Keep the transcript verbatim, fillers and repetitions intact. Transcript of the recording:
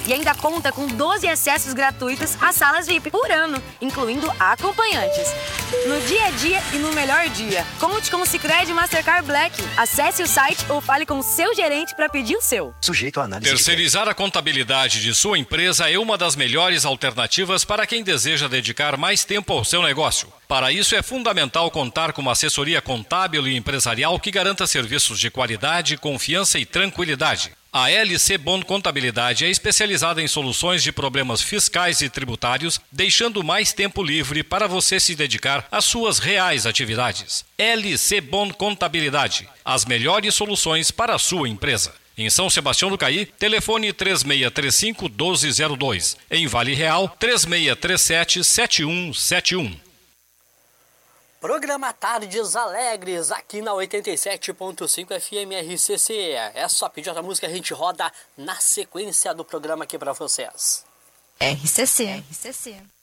E ainda conta com doze acessos gratuitos às salas V I P por ano, incluindo acompanhantes. No dia a dia e no melhor dia. Conte com o Sicredi Mastercard Black. Acesse o site ou fale com o seu gerente para pedir o seu. Sujeito à análise. Terceirizar a contabilidade de sua empresa é uma das melhores alternativas para quem deseja dedicar mais tempo ao seu negócio. Para isso é fundamental contar com uma assessoria contábil e empresarial que garanta serviços de qualidade, confiança e tranquilidade. A L C Bond Contabilidade é especializada em soluções de problemas fiscais e tributários, deixando mais tempo livre para você se dedicar às suas reais atividades. L C Bond Contabilidade, as melhores soluções para a sua empresa. Em São Sebastião do Caí, telefone três seis três cinco, um dois zero dois. Em Vale Real, três seis três sete, sete um sete um. Programa Tardes Alegres, aqui na oitenta e sete ponto cinco F M R C C. É só pedir outra música, a gente roda na sequência do programa aqui para vocês. R C C. R C C.